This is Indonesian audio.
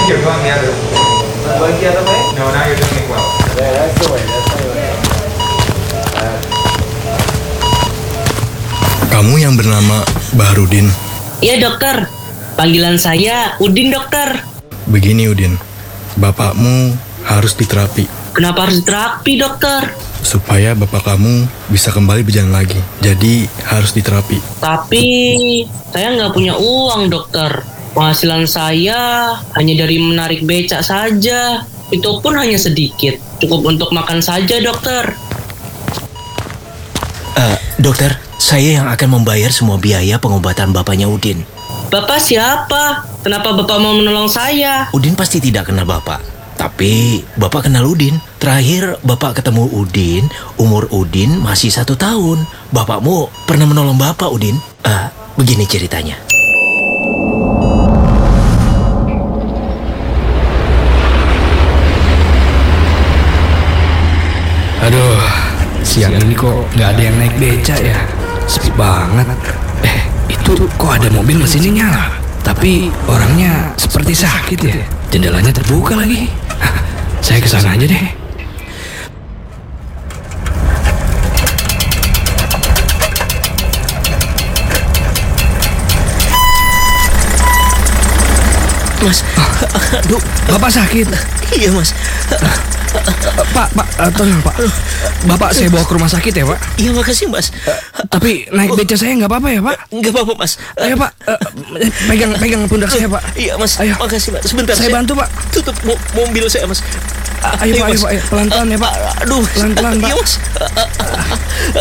kiểu doang nghe được. Bên kia tao mấy. No, now you're doing it well. That's the way. Kamu yang bernama Baharudin. Iya dokter, panggilan saya Udin dokter. Begini Udin, bapakmu harus diterapi Kenapa harus terapi dokter? supaya bapak kamu bisa kembali berjalan lagi. Jadi harus diterapi. Tapi saya nggak punya uang dokter. Penghasilan saya hanya dari menarik becak saja. Itu pun hanya sedikit. Cukup untuk makan saja dokter. Dokter, saya yang akan membayar semua biaya pengobatan bapaknya Udin. Bapak siapa? Kenapa bapak mau menolong saya? Udin pasti tidak kenal bapak. Tapi bapak kenal Udin. Terakhir bapak ketemu Udin, umur Udin masih 1 tahun. Bapakmu pernah menolong bapak Udin. Begini ceritanya. Aduh, siang ini kok nggak ada yang naik beca ya? Sepi banget. Itu kok ada mobil mesinnya nyala? Tapi orangnya seperti sakit ya. Jendelanya terbuka lagi. Saya kesana aja deh. Mas, aduh, Bapak sakit. iya mas. Pak, tolong Pak. Bapak saya bawa ke rumah sakit ya Pak. Iya makasih mas. Tapi naik beca saya nggak apa-apa ya Pak. Nggak apa-apa mas. Ayo Pak, pegang pundak saya Pak. Iya mas, Ayo. makasih mas. Sebentar Saya bantu Pak. tutup mobil saya mas. Ayo Pak, mas. ayo Pak, pelan-pelan ya Pak. Aduh, Pelan-pelan Pak. Iya mas.